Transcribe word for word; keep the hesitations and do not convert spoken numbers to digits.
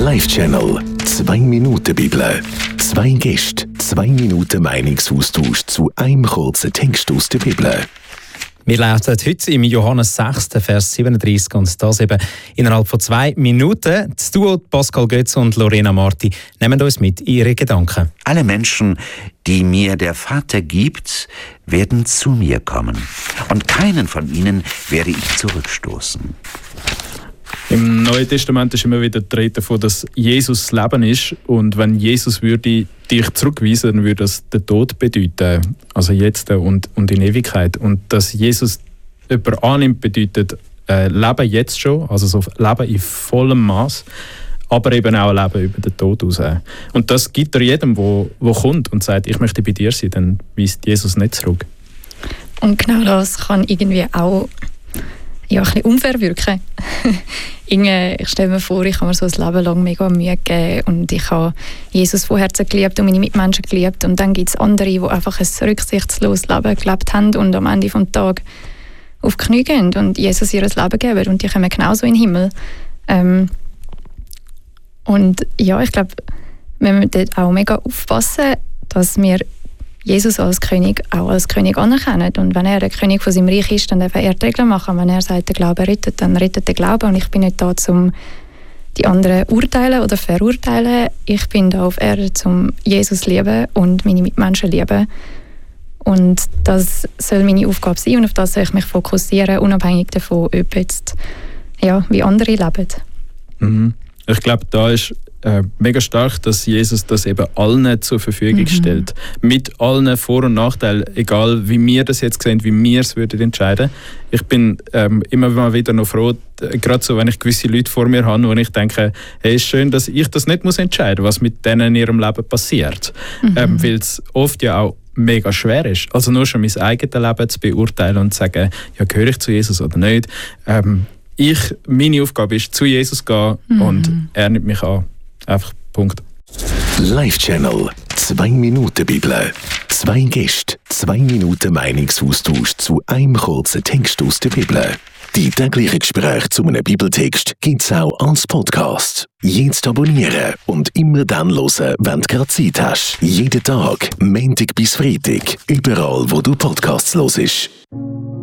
Live-Channel. Zwei Minuten Bibel. Zwei Gäste, zwei Minuten Meinungsaustausch zu einem kurzen Text aus der Bibel. Wir lesen heute im Johannes sechs, Vers siebenunddreißig und das eben innerhalb von zwei Minuten. Das Duo Pascal Götz und Lorena Marti nehmen uns mit in ihre Gedanken. Alle Menschen, die mir der Vater gibt, werden zu mir kommen. Und keinen von ihnen werde ich zurückstoßen. Im Neuen Testament ist immer wieder die Rede davon, dass Jesus das Leben ist. Und wenn Jesus würde dich zurückweisen, dann würde das den Tod bedeuten. Also jetzt und, und in Ewigkeit. Und dass Jesus jemanden annimmt, bedeutet äh, Leben jetzt schon, also so Leben in vollem Maß, aber eben auch Leben über den Tod raus. Und das gibt er jedem, der wo, wo kommt und sagt, ich möchte bei dir sein, dann weist Jesus nicht zurück. Und genau das kann irgendwie auch ja, ein bisschen unfair wirken. Ich stelle mir vor, ich habe mir so ein Leben lang mega Mühe gegeben und ich habe Jesus von Herzen geliebt und meine Mitmenschen geliebt. Und dann gibt es andere, die einfach ein rücksichtsloses Leben gelebt haben und am Ende des Tages auf die Knie gehen und Jesus ihr Leben geben. Und die kommen genauso in den Himmel. Ähm und ja, ich glaube, wir müssen dort auch mega aufpassen, dass wir Jesus als König auch als König anerkennen. Und wenn er der König von seinem Reich ist, dann darf er die Regeln machen. Wenn er sagt, der Glaube rettet, dann rettet der Glaube. Und ich bin nicht da, um die anderen urteilen oder verurteilen. Ich bin da auf Erde, um Jesus lieben und meine Mitmenschen lieben. Und das soll meine Aufgabe sein und auf das soll ich mich fokussieren, unabhängig davon, ob jetzt, ja, wie andere leben. Mhm. Ich glaube, da ist Äh, mega stark, dass Jesus das eben allen zur Verfügung mhm. stellt. Mit allen Vor- und Nachteilen, egal wie wir das jetzt sehen, wie wir es würden entscheiden. Ich bin ähm, immer mal wieder noch froh, äh, gerade so, wenn ich gewisse Leute vor mir habe, wo ich denke, hey, ist schön, dass ich das nicht muss entscheiden muss, was mit denen in ihrem Leben passiert. Mhm. Ähm, weil es oft ja auch mega schwer ist. Also nur schon mein eigenes Leben zu beurteilen und zu sagen, ja, gehöre ich zu Jesus oder nicht. Ähm, ich, meine Aufgabe ist, zu Jesus gehen mhm. und er nimmt mich an. Einfach Punkt. Live-Channel. Zwei Minuten Bibel. Zwei Gäste, zwei Minuten Meinungsaustausch zu einem kurzen Text aus der Bibel. Die täglichen Gespräche zu einem Bibeltext gibt es auch als Podcast. Jetzt abonnieren und immer dann hören, wenn du gerade Zeit hast. Jeden Tag, Montag bis Freitag, überall, wo du Podcasts hörst.